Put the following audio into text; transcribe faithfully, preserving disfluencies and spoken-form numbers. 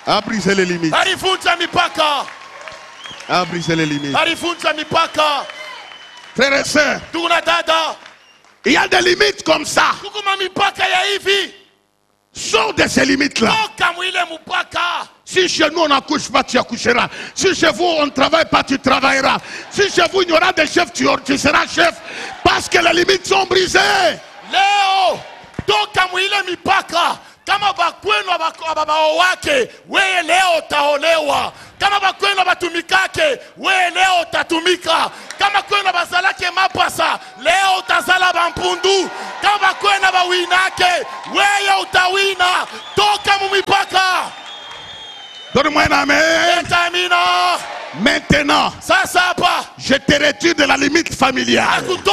A brisé les limites. Alivunja mipaka. A brisé les limites. Alivunja mipaka. Frères et sœurs, Tuna dada. il y a des limites comme ça. Tukuma mipaka ya hivi. Sors de ces limites-là. Toka mwile mupaka. Si chez nous on n'accouche pas, tu accoucheras. Si chez vous on ne travaille pas, tu travailleras. Si chez vous il y aura des chefs, tu, tu seras chef. Parce que les limites sont brisées. Leo, toka mwile mipaka. Kama bakwenu ababao wake, weye leo taolewa. Kama bakwenu batumikake, weye leo tatumika. Kama kwenu bazalake mapasa, leo utazala bampundu. Kama bakwenu bawinake, weye utawina. Toka mumipaka. Donne-moi un amen. Etamina. Maintenant, Sasa hapa, je te retire de la limite familiale.